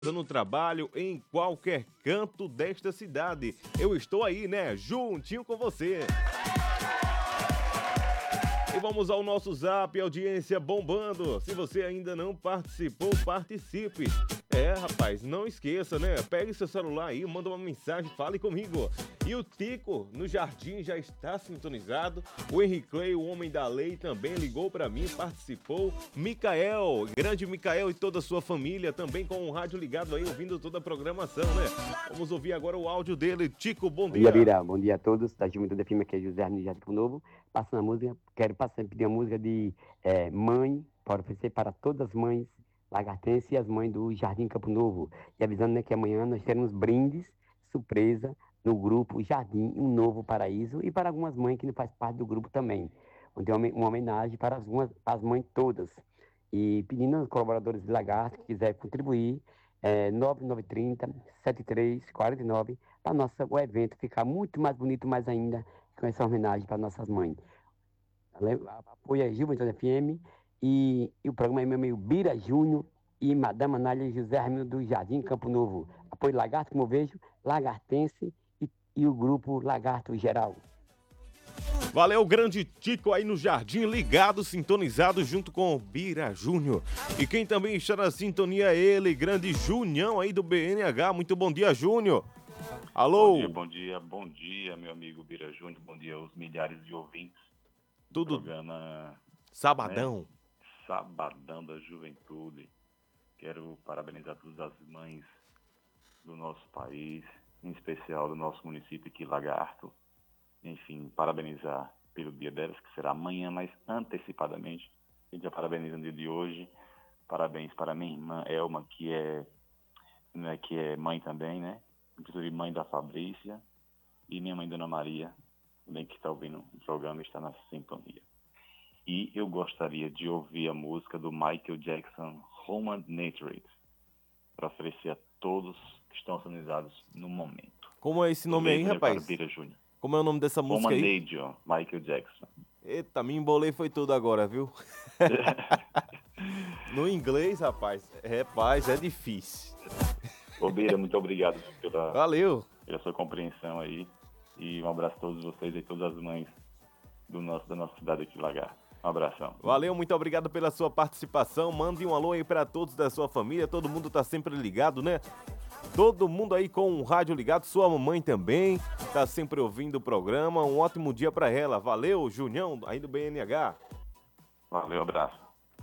no trabalho, em qualquer canto desta cidade. Eu estou aí, né? Juntinho com você. E vamos ao nosso zap, audiência bombando. Se você ainda não participou, participe. Rapaz, não esqueça, né? Pegue seu celular aí, manda uma mensagem, fale comigo. E o Tico, no Jardim, já está sintonizado. O Henrique Clay, o homem da lei, também ligou para mim, participou. Micael, grande Micael e toda a sua família, também com o rádio ligado aí, ouvindo toda a programação, né? Vamos ouvir agora o áudio dele. Tico, bom dia. Bom dia, Bira. Bom dia a todos. Da Juventude FM, aqui é José Arno de Jardim Novo. Passando a música, quero pedir a música de mãe, para oferecer para todas as mães lagartenses e as mães do Jardim Campo Novo. E avisando, né, que amanhã nós teremos brindes, surpresa, no grupo Jardim Um Novo Paraíso e para algumas mães que não fazem parte do grupo também. Onde é uma homenagem para as mães todas. E pedindo aos colaboradores de Lagarto que quiserem contribuir, 9930-7349, para o evento ficar muito mais bonito, mais ainda, com essa homenagem para nossas mães. Apoio a Juventude FM e o programa é meu amigo Bira Júnior e Madame Anália José Armino do Jardim Campo Novo. Apoio Lagarto, como eu vejo, Lagartense e o grupo Lagarto Geral. Valeu, grande Tico aí no Jardim, ligado, sintonizado junto com o Bira Júnior. E quem também está na sintonia é ele, grande Junião aí do BNH. Muito bom dia, Júnior. Alô? Bom dia, meu amigo Bira Júnior. Bom dia aos milhares de ouvintes. Tudo. Programa Sabadão. Né? Sabadão da Juventude. Quero parabenizar todas as mães do nosso país, em especial do nosso município aqui, Lagarto. Enfim, parabenizar pelo dia delas, que será amanhã, mas antecipadamente. A gente já parabeniza no dia de hoje. Parabéns para minha irmã Elma, que é mãe também, né? Inclusive mãe da Fabrícia. E minha mãe, Dona Maria, também que está ouvindo o programa e está na sintonia. E eu gostaria de ouvir a música do Michael Jackson, Human Nature, para oferecer a todos que estão sintonizados no momento. Como é esse nome aí, rapaz? Bira Júnior. Como é o nome dessa música aí? Human Michael Jackson. Eita, me embolei foi tudo agora, viu? No inglês, rapaz, é difícil. Ô Bira, muito obrigado Valeu. Pela sua compreensão aí. E um abraço a todos vocês e todas as mães da nossa cidade aqui, Lagarto. Um abração. Valeu, muito obrigado pela sua participação. Mande um alô aí para todos da sua família. Todo mundo tá sempre ligado, né? Todo mundo aí com o rádio ligado. Sua mamãe também tá sempre ouvindo o programa. Um ótimo dia para ela. Valeu, Junião, aí do BNH. Valeu, abraço.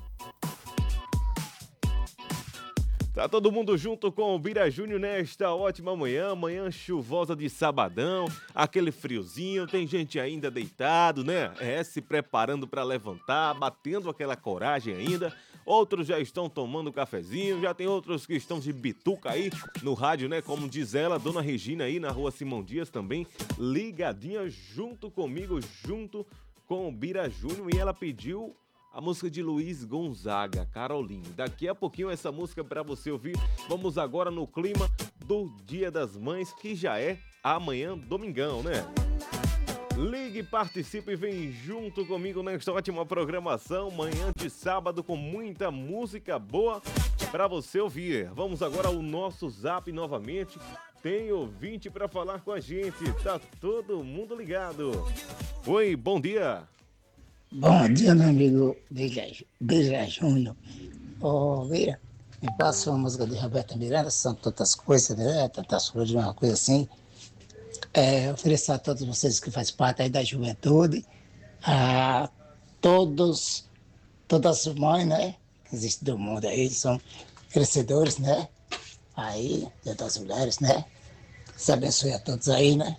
Tá todo mundo junto com o Bira Júnior nesta ótima manhã chuvosa de sabadão, aquele friozinho, tem gente ainda deitado, né? Se preparando para levantar, batendo aquela coragem ainda. Outros já estão tomando cafezinho, já tem outros que estão de bituca aí no rádio, né? Como diz ela, Dona Regina aí na rua Simão Dias também, ligadinha junto comigo, junto com o Bira Júnior, e ela pediu a música de Luiz Gonzaga, Caroline. Daqui a pouquinho essa música para você ouvir. Vamos agora no clima do Dia das Mães, que já é amanhã, domingão, né? Ligue, participe e vem junto comigo nesta ótima programação. Manhã de sábado com muita música boa para você ouvir. Vamos agora ao nosso zap novamente. Tem ouvinte para falar com a gente. Tá todo mundo ligado. Oi, bom dia. Bom dia, meu amigo Bira Júnior. Bira, me passa uma música de Roberta Miranda, são tantas coisas, né? Tantas flores, uma coisa assim. Oferecer a todos vocês que fazem parte aí da juventude, a todas as mães, né? Que existem do mundo aí, são crescedores, né? Aí, Dia das Mulheres, né? Se abençoe a todos aí, né?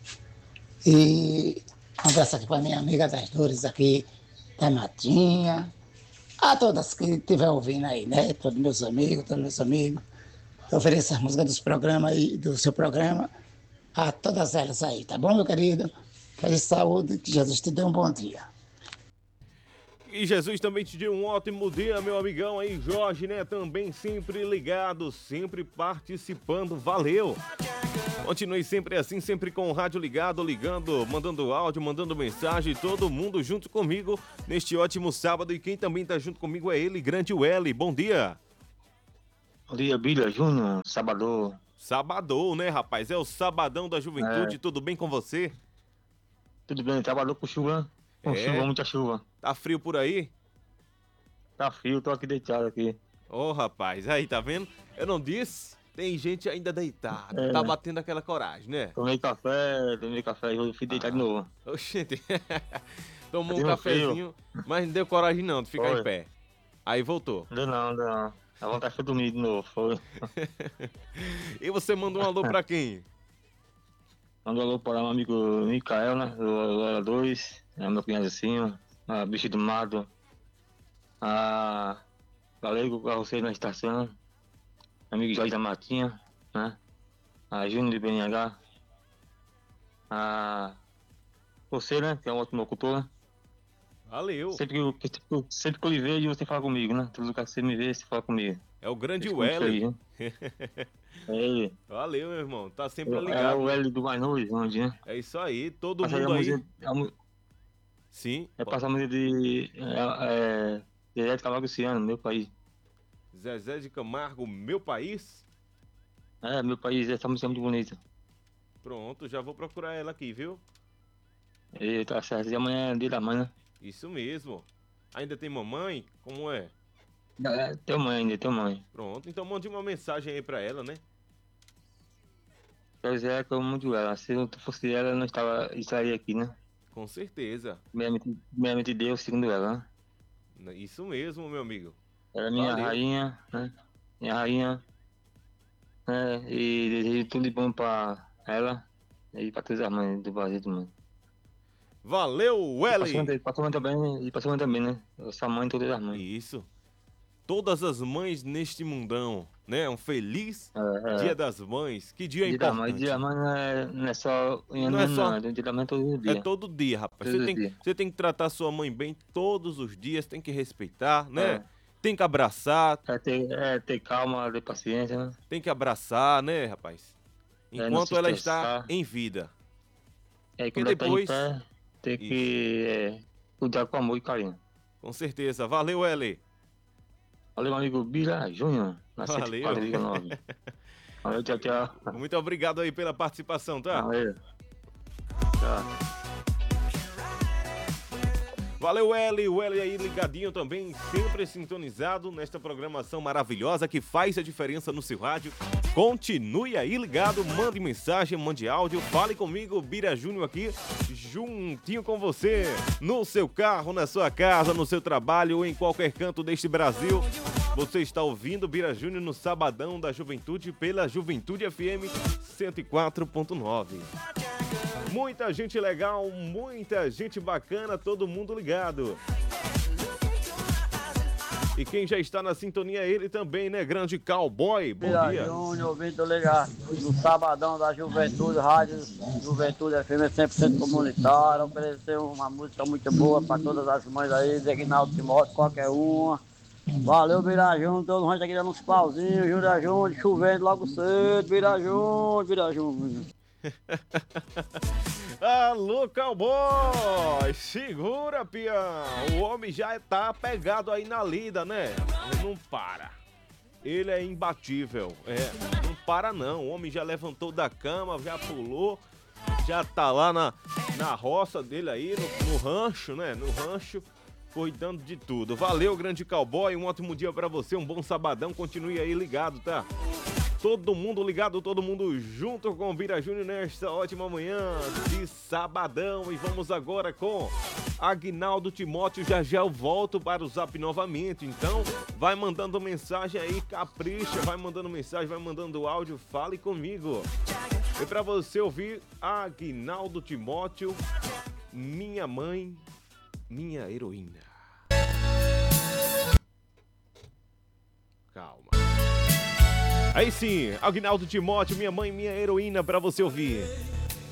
E um abraço aqui para minha amiga das Dores aqui, da Matinha. A todas que estiver ouvindo aí, né? Todos meus amigos. Eu ofereço as músicas dos programas aí, do seu programa, a todas elas aí, tá bom, meu querido? Feliz saúde, que Jesus te dê um bom dia. E Jesus também te deu um ótimo dia, meu amigão aí, Jorge, né? Também sempre ligado, sempre participando, valeu! Continue sempre assim, sempre com o rádio ligado, ligando, mandando áudio, mandando mensagem, todo mundo junto comigo neste ótimo sábado. E quem também tá junto comigo é ele, grande Welly. Bom dia! Bom dia, Bíblia Júnior, Sabadão. Sabadão, né, rapaz? É o Sabadão da Juventude, tudo bem com você? Tudo bem, Sabadão com chuva, né? Com chuva, muita chuva. Tá frio por aí? Tá frio, tô aqui deitado aqui. Ô, rapaz, aí, tá vendo? Eu não disse? Tem gente ainda deitada, tá batendo aquela coragem, né? Tomei café, e eu fui deitar de novo. Oxente, tomou um Deu cafezinho, mas não deu coragem não de ficar Foi. em pé. Aí voltou. Não, não. A vontade foi dormir de novo, foi. E você mandou um alô pra quem? Mando um alô para meu amigo Micael, né? Do Lora 2, meu cunhadozinho, a Bicho do Mato, a Galego Carroceiro na estação, amigo Jorge da Matinha, né? A Júnior de BNH, a você, né? Que é um ótimo locutor, né? Valeu. Sempre que eu lhe vejo, você fala comigo, né? Todo lugar que você me vê, você fala comigo. É o grande Fico Welly. muito feliz, né? É ele. Valeu, meu irmão. Tá sempre É ligado. o L do mais novo, onde, né? É isso aí, todo Passa mundo a aí. música, Sim. passar a música de Zezé de Camargo Luciano, meu país. Zezé de Camargo, meu país. Meu país, essa música é muito bonita. Pronto, já vou procurar ela aqui, viu? E tá certo, e amanhã é dia da mãe, né? Isso mesmo. Ainda tem mamãe? Como é? Teu mãe ainda, teu mãe. Pronto, então mande uma mensagem aí pra ela, né? Quer dizer, que eu amo muito ela. Se não fosse ela, eu não estaria aqui, né? Com certeza. Primeiramente Deus, segundo ela, né? Isso mesmo, meu amigo. Ela é minha Valeu. rainha, né? Minha rainha. Né? E desejo tudo de bom pra ela e pra todas as mães do Brasil do mundo. Valeu, Welly! Pra sua mãe também, né? Sua mãe e todas as mães. Isso. Todas as mães neste mundão, né? Um feliz Dia das Mães. Que dia importante. Dia da mãe não é só Não é só... Dia da mãe é todo dia. É todo dia, rapaz. Todo Você tem que tratar sua mãe bem todos os dias, tem que respeitar, né? Tem que abraçar. Ter calma, ter paciência, né? Tem que abraçar, né, rapaz? Enquanto ela está em vida. E depois... tem que cuidar com amor e carinho. Com certeza. Valeu, Eli. Valeu, meu amigo Bira Júnior. Valeu. Valeu, tchau. Muito obrigado aí pela participação, tá? Valeu. Tchau. Valeu, Eli. O Eli aí ligadinho também, sempre sintonizado nesta programação maravilhosa que faz a diferença no seu rádio. Continue aí ligado, mande mensagem, mande áudio, fale comigo, Bira Júnior aqui, juntinho com você, no seu carro, na sua casa, no seu trabalho ou em qualquer canto deste Brasil. Você está ouvindo Bira Júnior no Sabadão da Juventude pela Juventude FM 104.9. Muita gente legal, muita gente bacana, todo mundo ligado. E quem já está na sintonia é ele também, né? Grande Cowboy, bom dia. Júnior, vindo ligar no Sabadão da Juventude, Rádio Juventude FM 100% comunitário, oferecer uma música muito boa para todas as mães aí, Reginaldo Timóteo, qualquer uma. Valeu, Bira Júnior, todo mundo aqui dando uns pauzinhos, Júnior Júnior, chovendo logo cedo, Bira Júnior. Alô, Cowboy! Segura, peão! O homem já tá pegado aí na lida, né? Não para. Ele é imbatível. Não para não. O homem já levantou da cama, já pulou, já tá lá na roça dele aí, no rancho, né? No rancho, cuidando de tudo. Valeu, grande Cowboy. Um ótimo dia pra você, um bom sabadão. Continue aí ligado, tá? Todo mundo ligado, todo mundo junto com o Bira Júnior nesta ótima manhã de sabadão. E vamos agora com Aguinaldo Timóteo. Já eu volto para o Zap novamente. Então, vai mandando mensagem aí, capricha. Vai mandando mensagem, vai mandando áudio. Fale comigo. E para você ouvir Aguinaldo Timóteo, Minha Mãe, Minha Heroína. Calma. Aí sim, Aguinaldo Timóteo, Minha Mãe, Minha Heroína, pra você ouvir.